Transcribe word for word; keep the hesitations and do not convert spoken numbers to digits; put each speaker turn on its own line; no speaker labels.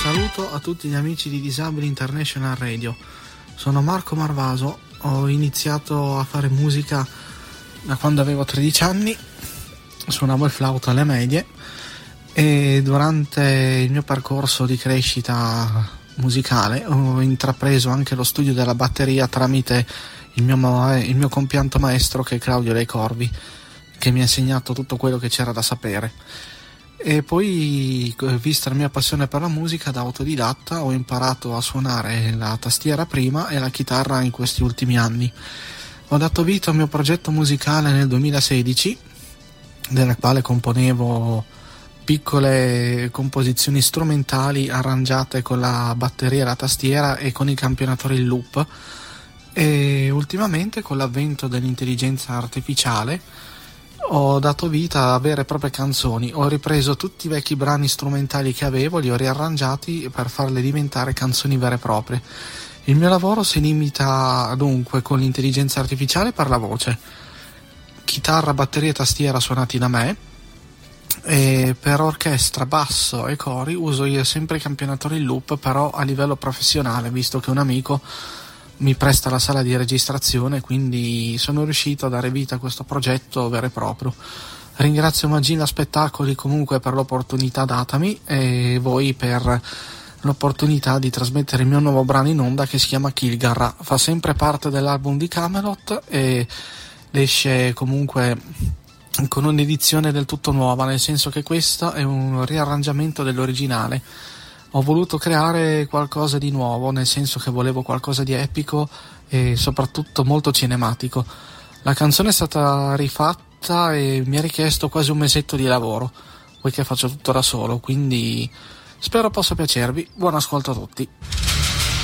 saluto a tutti gli amici di Disabili International Radio. Sono Marco Marvaso, ho iniziato a fare musica da quando avevo tredici anni, suonavo il flauto alle medie e durante il mio percorso di crescita musicale ho intrapreso anche lo studio della batteria tramite il mio, ma- il mio compianto maestro, che è Claudio Lei Corvi, che mi ha insegnato tutto quello che c'era da sapere. E poi, vista la mia passione per la musica, da autodidatta ho imparato a suonare la tastiera prima e la chitarra in questi ultimi anni. Ho dato vita al mio progetto musicale nel duemilasedici, nella quale componevo piccole composizioni strumentali arrangiate con la batteria e la tastiera e con i campionatori in loop. E ultimamente, con l'avvento dell'intelligenza artificiale, ho dato vita a vere e proprie canzoni. Ho ripreso tutti i vecchi brani strumentali che avevo, li ho riarrangiati per farle diventare canzoni vere e proprie. Il mio lavoro si limita dunque con l'intelligenza artificiale per la voce, chitarra, batteria e tastiera suonati da me, e per orchestra, basso e cori uso io sempre i campionatori in loop, però a livello professionale, visto che un amico mi presta la sala di registrazione, quindi sono riuscito a dare vita a questo progetto vero e proprio. Ringrazio Magilla Spettacoli comunque per l'opportunità datami e voi per l'opportunità di trasmettere il mio nuovo brano in onda, che si chiama Kilgarra. Fa sempre parte dell'album di Camelot e esce comunque con un'edizione del tutto nuova, nel senso che questo è un riarrangiamento dell'originale. Ho voluto creare qualcosa di nuovo, nel senso che volevo qualcosa di epico e soprattutto molto cinematico. La canzone è stata rifatta e mi ha richiesto quasi un mesetto di lavoro, poiché faccio tutto da solo, quindi spero possa piacervi. Buon ascolto a tutti.